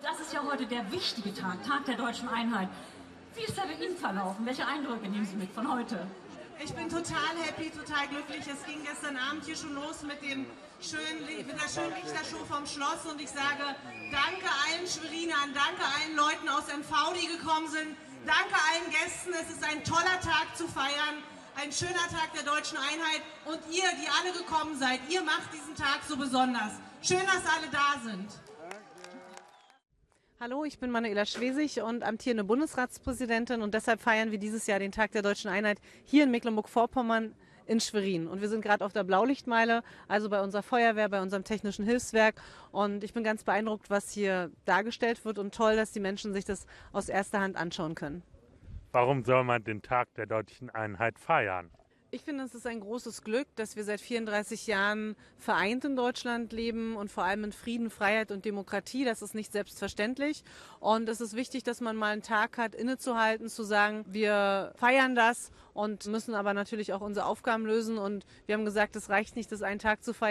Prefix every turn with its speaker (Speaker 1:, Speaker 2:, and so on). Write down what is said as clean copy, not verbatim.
Speaker 1: das ist ja heute der wichtige Tag, Tag der deutschen Einheit. Wie ist der bei Ihnen verlaufen? Welche Eindrücke nehmen Sie mit von heute?
Speaker 2: Ich bin total happy, total glücklich. Es ging gestern Abend hier schon los mit der schönen Lichtershow vom Schloss und ich sage danke allen Schwerinern, danke allen Leuten aus MV, die gekommen sind, danke allen Gästen. Es ist ein toller Tag zu feiern, ein schöner Tag der deutschen Einheit und ihr, die alle gekommen seid, ihr macht diesen Tag so besonders. Schön, dass alle da sind.
Speaker 3: Hallo, ich bin Manuela Schwesig und amtierende Bundesratspräsidentin und deshalb feiern wir dieses Jahr den Tag der deutschen Einheit hier in Mecklenburg-Vorpommern in Schwerin. Und wir sind gerade auf der Blaulichtmeile, also bei unserer Feuerwehr, bei unserem technischen Hilfswerk. Und ich bin ganz beeindruckt, was hier dargestellt wird und toll, dass die Menschen sich das aus erster Hand anschauen können.
Speaker 4: Warum soll man den Tag der deutschen Einheit feiern?
Speaker 3: Ich finde, es ist ein großes Glück, dass wir seit 34 Jahren vereint in Deutschland leben und vor allem in Frieden, Freiheit und Demokratie. Das ist nicht selbstverständlich. Und es ist wichtig, dass man mal einen Tag hat, innezuhalten, zu sagen, wir feiern das und müssen aber natürlich auch unsere Aufgaben lösen. Und wir haben gesagt, es reicht nicht, das einen Tag zu feiern.